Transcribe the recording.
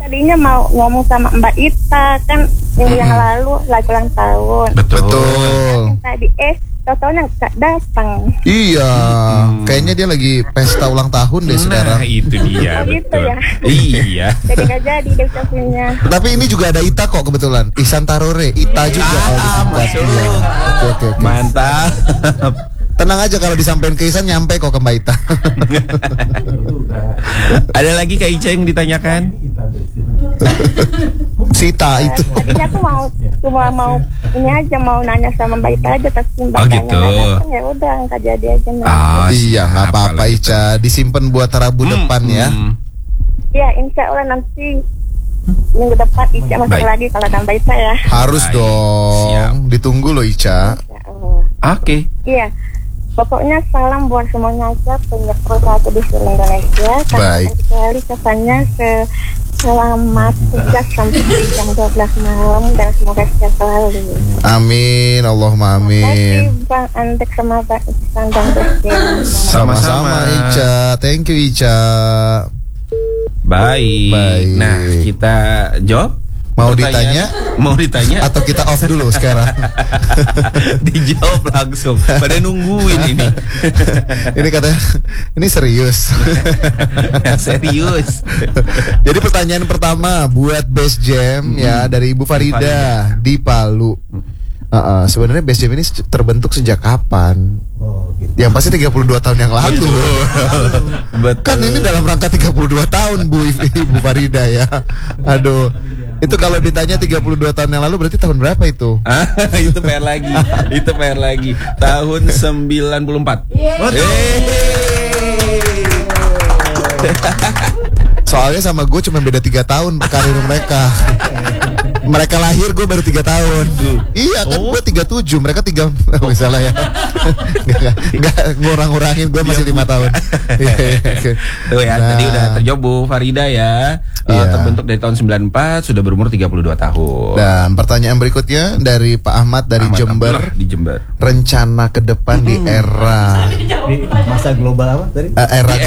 tadinya mau ngomong sama Mbak Ita kan minggu yang lalu lagi ulang tahun. Betul. Tadi tau-taunya nggak datang. Iya, kayaknya dia lagi pesta ulang tahun deh sekarang. Nah, itu dia. Oh, gitu Betul. ya. Iya. Jadi nggak jadi deh ucapinnya. Tapi ini juga ada Ita kok kebetulan. Ihsan Tarore, Ita juga kalau disingkat. masuk. Iya. Oke. Mantap. Tenang aja kalau disampaikan ke Ihsan nyampe kok ke Mbak Ita. Ada lagi Kak Ica yang ditanyakan? Sita itu. Tadinya aku cuma mau ini aja mau nanya sama Mbak Ita aja tapi Mbak Oh, Itanya gitu. nggak datang, ya udah nggak jadi aja. Iya, nggak apa-apa Ica. Disimpan buat Rabu depan ya. Iya, insya Allah nanti minggu depan Ica masuk Baik. lagi kalau ada Mbak Ita ya. Harus Baik. dong. Siap. Ditunggu loh Ica. Ya Allah. Oke. Iya. Pokoknya salam buat semuanya aja punya perusahaan di seluruh Indonesia. Baik. Sekali kesannya selamat tugas sampai jam 12 malam dan semoga sehat selalu. Amin, Allahumma Terima amin. kasih Bang Antek sama Bang Ihsan dan Bang Sama-sama Ica. Thank you Ica. Baik. Baik. Nah, kita jawab. Mau Pertanyaan? Mau ditanya? Atau kita off dulu sekarang? Dijawab langsung. Pada nungguin ini. Ini katanya, ini serius. Serius. Jadi pertanyaan pertama buat Base Jam ya dari Ibu Farida di Palu. Sebenarnya Base Jam ini terbentuk sejak kapan? Yang pasti 32 tahun yang lalu. Betul. Kan ini dalam rangka 32 tahun Ibu Farida ya. Aduh. Itu kalau ditanya 32 tahun yang lalu berarti tahun berapa itu? Itu PR lagi. Itu PR lagi. Tahun 94. Soalnya sama gue cuma beda 3 tahun karir mereka. Mereka lahir gue baru 3 tahun. Iya kan gue 37, mereka 3. Oh, salah ya. Enggak ngurang-ngurangin, gue masih 5 tahun. Tuh ya, tadi udah terjawab Bu Farida ya. Iya. Terbentuk dari tahun 94, sudah berumur 32 tahun. Dan pertanyaan berikutnya dari Pak Ahmad dari Ahmad Jember. Abdullah di Jember. Rencana ke depan di era Di masa global apa tadi? era